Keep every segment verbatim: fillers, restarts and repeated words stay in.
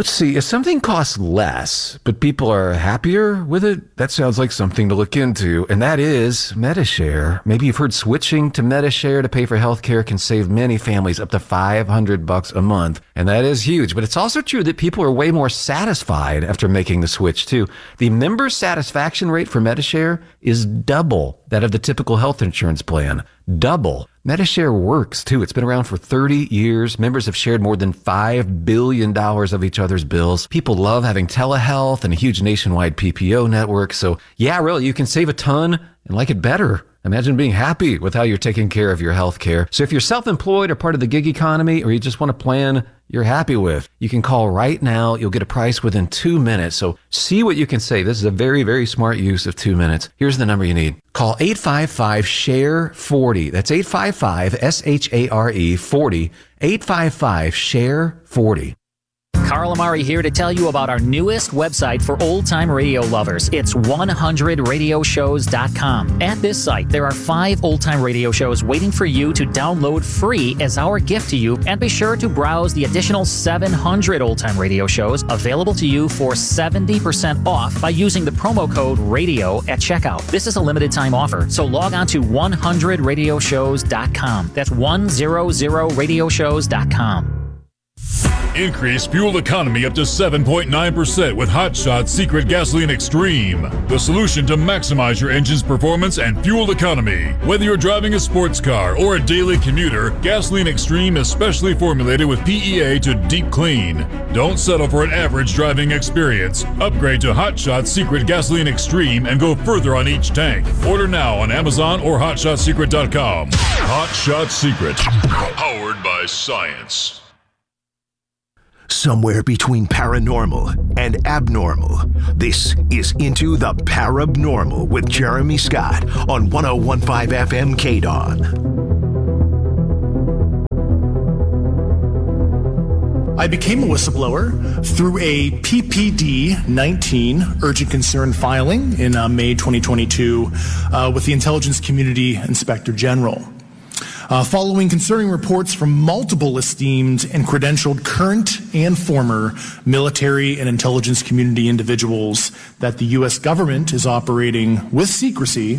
Let's see. If something costs less, but people are happier with it, that sounds like something to look into. And that is Medi-Share. Maybe you've heard switching to Medi-Share to pay for healthcare can save many families up to five hundred bucks a month. And that is huge. But it's also true that people are way more satisfied after making the switch too. The member satisfaction rate for Medi-Share is double that of the typical health insurance plan. Double. Medi-Share works too. It's been around for thirty years. Members have shared more than five billion dollars of each other's bills. People love having telehealth and a huge nationwide P P O network. So yeah, really, you can save a ton and like it better. Imagine being happy with how you're taking care of your health care. So if you're self-employed or part of the gig economy, or you just want a plan you're happy with, you can call right now. You'll get a price within two minutes. So see what you can save. This is a very, very smart use of two minutes. Here's the number you need. Call eight five five, S H A R E, forty. That's eight five five, S H A R E, forty. eight five five, S H A R E, forty. Carl Amari here to tell you about our newest website for old-time radio lovers. It's one hundred radio shows dot com. At this site, there are five old-time radio shows waiting for you to download free as our gift to you, and be sure to browse the additional seven hundred old-time radio shows available to you for seventy percent off by using the promo code RADIO at checkout. This is a limited-time offer, so log on to one hundred radio shows dot com. That's one hundred radio shows dot com. Increase fuel economy up to seven point nine percent with Hot Shot Secret Gasoline Extreme, the solution to maximize your engine's performance and fuel economy. Whether you're driving a sports car or a daily commuter, Gasoline Extreme is specially formulated with P E A to deep clean. Don't settle for an average driving experience. Upgrade to Hot Shot Secret Gasoline Extreme and go further on each tank. Order now on Amazon or hot shot secret dot com. Hot Shot Secret, powered by science. Somewhere between paranormal and abnormal, this is Into the Parabnormal with Jeremy Scott on one oh one point five F M K D O N. I became a whistleblower through a P P D nineteen urgent concern filing in uh, May twenty twenty-two uh, with the Intelligence Community Inspector General. Uh, following concerning reports from multiple esteemed and credentialed current and former military and intelligence community individuals that the U S government is operating with secrecy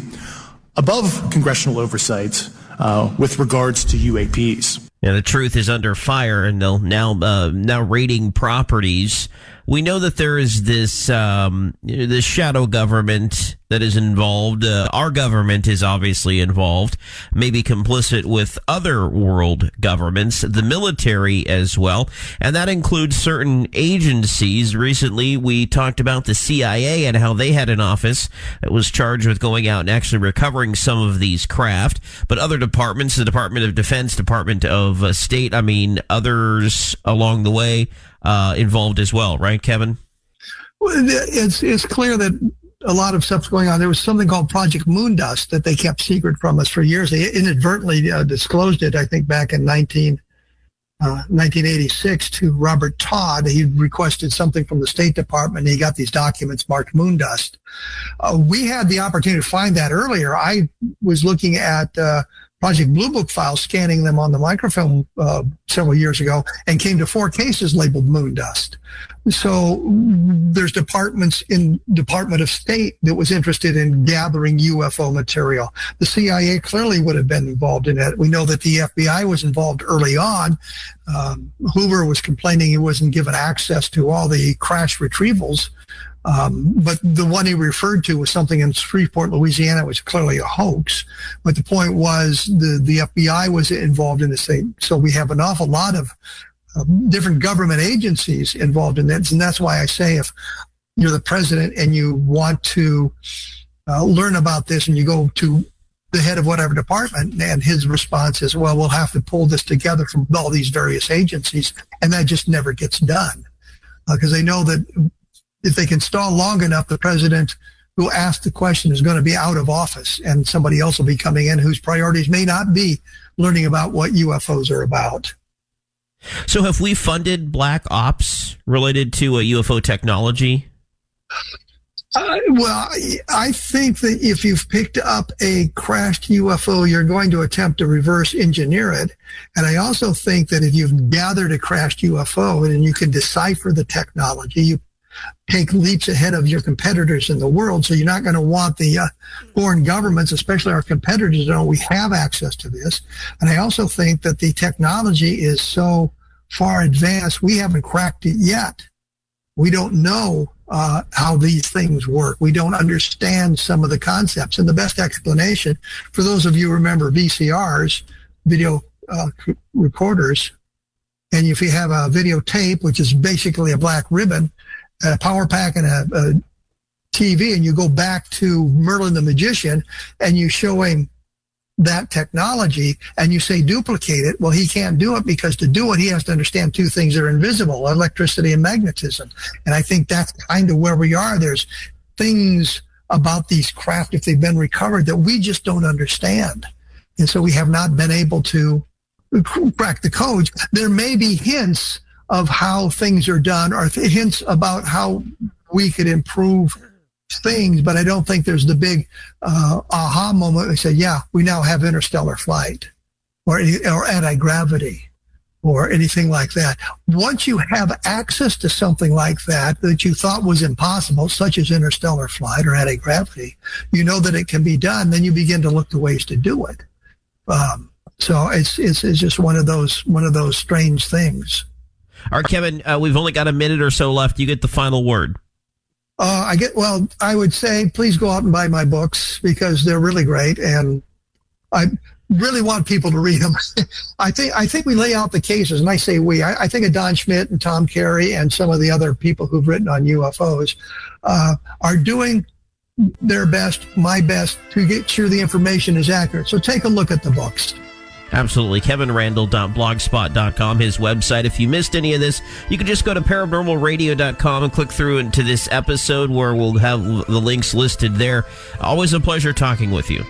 above congressional oversight uh, with regards to U A Ps. Yeah, the truth is under fire, and they'll now uh, now raiding properties. We know that there is this um, this shadow government that is involved. Uh, our government is obviously involved, maybe complicit with other world governments, the military as well, and that includes certain agencies. Recently, we talked about the C I A and how they had an office that was charged with going out and actually recovering some of these craft, but other departments, the Department of Defense, Department of uh, State, I mean, others along the way, Uh, involved as well, right, Kevin? Well, it's it's clear that a lot of stuff's going on. There was something called Project Moondust that they kept secret from us for years. They inadvertently uh, disclosed it, I think, back in nineteen, uh, nineteen eighty-six to Robert Todd. He requested something from the State Department, and he got these documents marked Moondust. Uh, we had the opportunity to find that earlier. I was looking at uh, Project Blue Book files, scanning them on the microfilm uh, several years ago, and came to four cases labeled Moondust. So there's departments in Department of State that was interested in gathering U F O material. The C I A clearly would have been involved in it. We know that the F B I was involved early on. Um, Hoover was complaining he wasn't given access to all the crash retrievals. Um, but the one he referred to was something in Shreveport, Louisiana, which was clearly a hoax. But the point was the, the F B I was involved in this thing. So we have an awful lot of uh, different government agencies involved in this. And that's why I say if you're the president and you want to uh, learn about this and you go to the head of whatever department, and his response is, well, we'll have to pull this together from all these various agencies. And that just never gets done because uh, they know that if they can stall long enough, the president who asked the question is going to be out of office, and somebody else will be coming in whose priorities may not be learning about what U F Os are about. So have we funded black ops related to uh, U F O technology? Uh, well, I think that if you've picked up a crashed U F O, you're going to attempt to reverse engineer it. And I also think that if you've gathered a crashed U F O and you can decipher the technology, you take leaps ahead of your competitors in the world. So you're not going to want the uh, foreign governments, especially our competitors, to know we have access to this. And I also think that the technology is so far advanced, we haven't cracked it yet. We don't know uh, how these things work. We don't understand some of the concepts. And the best explanation, for those of you who remember V C Rs, video uh, recorders, and if you have a videotape, which is basically a black ribbon, a power pack and a, a T V, and you go back to Merlin the Magician and you show him that technology and you say duplicate it, well, he can't do it, because to do it, he has to understand two things that are invisible, electricity and magnetism. And I think that's kind of where we are. There's things about these craft, if they've been recovered, that we just don't understand. And so we have not been able to crack the codes. There may be hints of how things are done, or th- hints about how we could improve things, but I don't think there's the big uh, aha moment. We say, yeah, we now have interstellar flight, or or anti-gravity, or anything like that. Once you have access to something like that that you thought was impossible, such as interstellar flight or anti-gravity, you know that it can be done. Then you begin to look to ways to do it. Um, so it's, it's it's just one of those one of those strange things. All right, Kevin, uh, we've only got a minute or so left. You get the final word. Uh, I get, well, I would say, please go out and buy my books, because they're really great. And I really want people to read them. I think, I think we lay out the cases, and I say we, I, I think of Don Schmitt and Tom Carey and some of the other people who've written on U F Os, uh, are doing their best, my best, to get sure the information is accurate. So take a look at the books. Absolutely. Kevin Randle dot blogspot dot com, his website. If you missed any of this, you can just go to paranormal radio dot com and click through into this episode, where we'll have the links listed there. Always a pleasure talking with you.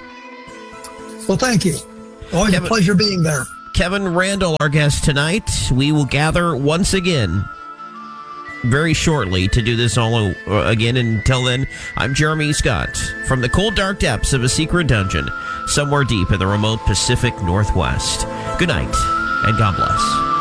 Well, thank you. Always Kevin, a pleasure being there. Kevin Randle, our guest tonight. We will gather once again very shortly to do this all again. Until then, I'm Jeremy Scott from the cold, dark depths of a secret dungeon somewhere deep in the remote Pacific Northwest. Good night, and God bless.